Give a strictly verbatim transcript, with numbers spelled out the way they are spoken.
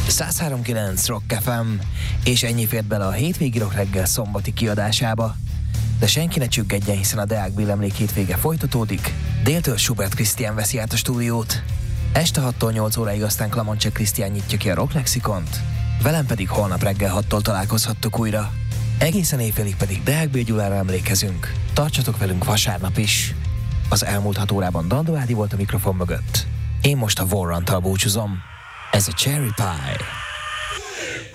száz három kilenc Rock ef em, és ennyi fért bele a hétvégi Rock reggel szombati kiadásába. De senki ne csüggedjen, hiszen a Deák Bill emlék hétvége folytatódik. Déltől Schubert Krisztián veszi át a stúdiót. Este hattól nyolc óráig aztán Klamancsek Krisztián nyitja ki a Rock Lexikont. Velem pedig holnap reggel hattól találkozhattok újra. Egészen éjfélig pedig Deák Bill Gyulára emlékezünk. Tartsatok velünk vasárnap is. Az elmúlt hat órában Dandó Ádi volt a mikrofon mögött. Én most a Warrant-tal búcsúzom. Ez a Cherry Pie.